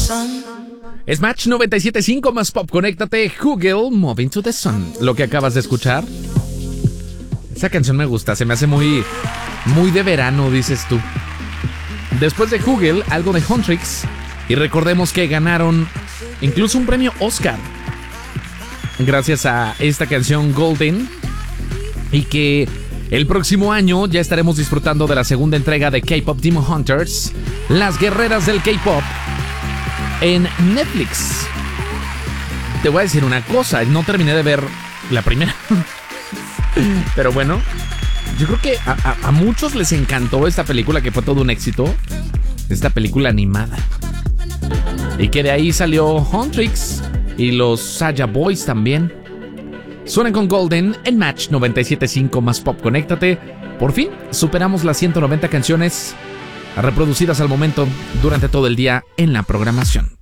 Es Match 97.5 más pop. Conéctate, Google, Moving to the Sun. Lo que acabas de escuchar. Esa canción me gusta, se me hace muy de verano, dices tú. Después de Google, algo de Huntrix. Y recordemos que ganaron incluso un premio Oscar gracias a esta canción Golden. Y que el próximo año ya estaremos disfrutando de la segunda entrega de K-Pop Demon Hunters, las guerreras del K-Pop, en Netflix. Te voy a decir una cosa, no terminé de ver la primera. Pero bueno, yo creo que a muchos les encantó esta película, que fue todo un éxito. Esta película animada. Y que de ahí salió Huntrix y los Saja Boys también. Suenan con Golden en Match 97.5 más pop. Conéctate. Por fin superamos las 190 canciones reproducidas al momento durante todo el día en la programación.